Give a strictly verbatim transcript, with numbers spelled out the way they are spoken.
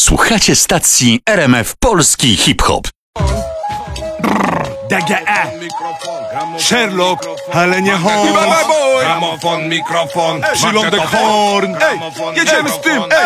Słuchacie stacji R M F Polski Hip-Hop. D G E Sherlock, ale nie Holmes. Gramofon, mikrofon, Przylądek Horn. Ej, jedziemy z tym, ej.